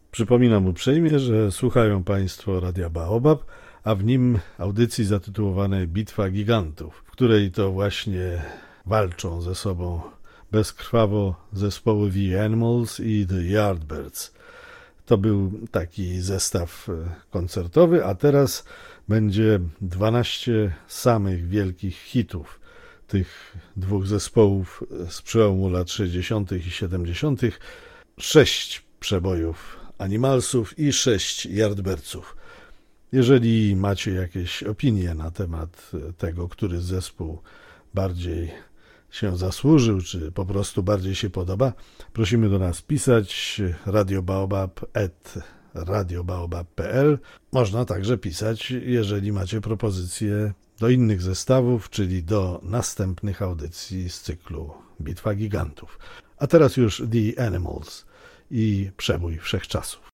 Przypominam uprzejmie, że słuchają Państwo Radia Baobab, a w nim audycji zatytułowanej Bitwa Gigantów, w której to właśnie walczą ze sobą bezkrwawo zespoły The Animals i The Yardbirds. To był taki zestaw koncertowy, a teraz będzie 12 samych wielkich hitów tych dwóch zespołów z przełomu lat 60. i 70., 6 przebojów Animalsów i 6 Yardbirdsów. Jeżeli macie jakieś opinie na temat tego, który zespół bardziej się zasłużył, czy po prostu bardziej się podoba, prosimy do nas pisać radiobaobab@radiobaobab.pl. Można także pisać, jeżeli macie propozycje do innych zestawów, czyli do następnych audycji z cyklu Bitwa Gigantów. A teraz już The Animals i przebój wszechczasów.